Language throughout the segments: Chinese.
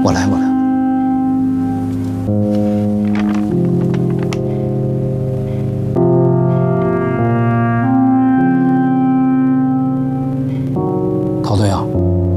我来。陶队啊，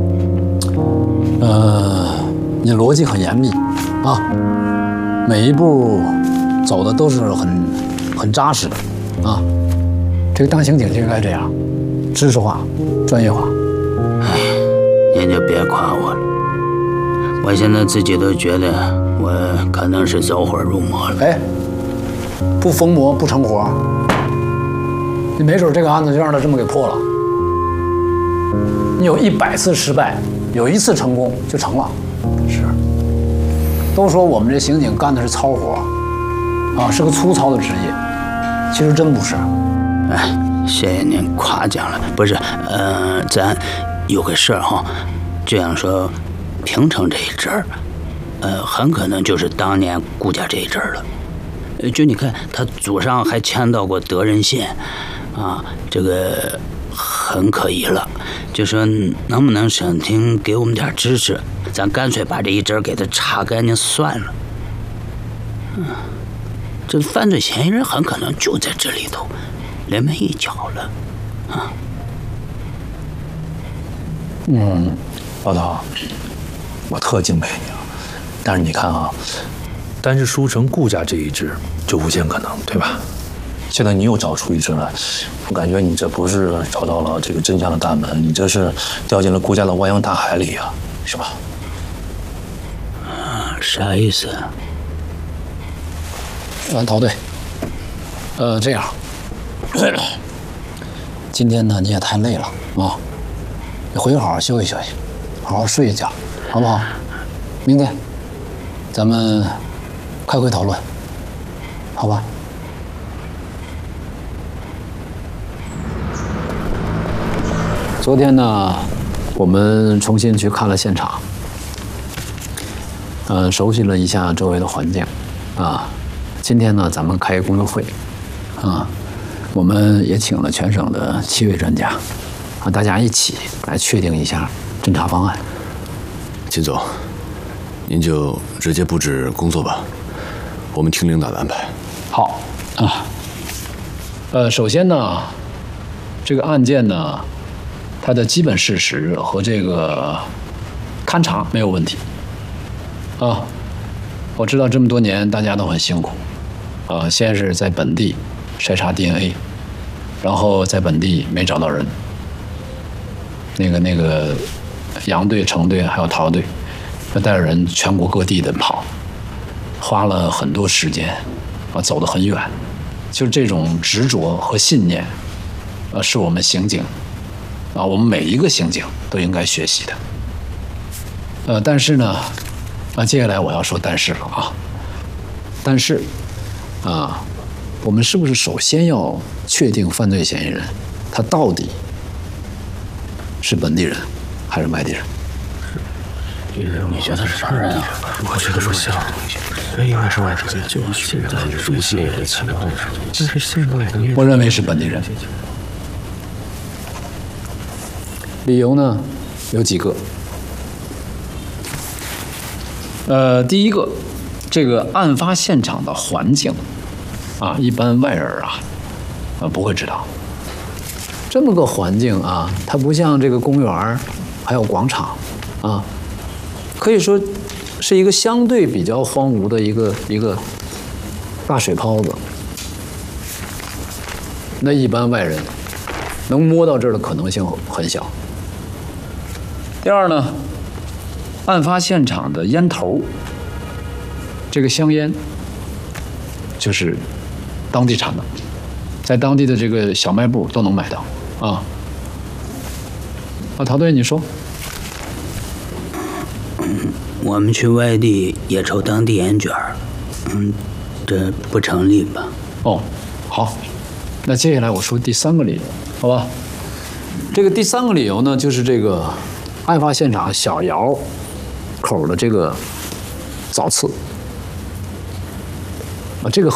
你逻辑很严密啊，每一步走的都是很扎实的啊。这个当刑警就应该这样，知识化、专业化。 哎，您就别夸我了，我现在自己都觉得我可能是走火入魔了。 哎，不疯魔不成活，你没准这个案子就让他这么给破了。你有100次失败，有1次成功就成了。 是。 都说我们这刑警干的是糙活，啊，是个粗糙的职业，其实真不是。 哎，谢谢您夸奖了。不是，咱有个事儿哈，这样说，平城这一阵儿，很可能就是当年顾家这一阵儿了。就你看，他祖上还迁到过德仁县，啊，这个很可疑了。就说能不能省厅给我们点支持，咱干脆把这一阵给他查干净算了。这犯罪嫌疑人很可能就在这里头，临门一脚了，啊。 老陶，我特敬佩你啊，但是你看啊，单是书城顾家这一支就无限可能，对吧？现在你又找出一支来，我感觉你这不是找到了这个真相的大门，你这是掉进了顾家的汪洋大海里啊，是吧？ 啥意思？ 陶队，这样，今天呢你也太累了啊，你回去好好休息休息，好好睡一觉，好不好？明天咱们开会讨论，好吧？昨天呢，我们重新去看了现场，熟悉了一下周围的环境，啊，今天呢，咱们开工作会，啊，我们也请了全省的7位专家，啊，大家一起来确定一下侦查方案。 秦总，您就直接布置工作吧，我们听领导的安排。 好啊，首先呢，这个案件呢，它的基本事实和这个勘查没有问题啊。我知道这么多年大家都很辛苦，先是在本地筛查 DNA， 然后在本地没找到人，那个杨队、程队还有陶队，带着人全国各地的跑，花了很多时间，走得很远，就是这种执着和信念，是我们刑警。我们每一个刑警都应该学习的。但是呢，接下来我要说但是了啊。但是，我们是不是首先要确定犯罪嫌疑人他到底是本地人还是外地人？ 你觉得是什么人啊？我觉得不像，应该是外地人。就现在入县的情况，但是现在我认为是本地人。理由呢有几个，第一个，这个案发现场的环境，一般外人不会知道。这么个环境它不像这个公园还有广场可以说是一个相对比较荒芜的一个大水泡子。那一般外人能摸到这儿的可能性很小。第二呢，案发现场的烟头，这个香烟就是当地产的，在当地的这个小卖部都能买到陶队，你说？ 我们去外地也抽当地烟卷儿，这不成立吧？ 好，那接下来我说第3个理由，好吧？这个第3个理由呢，就是这个案发现场小窑口的这个凿刺这个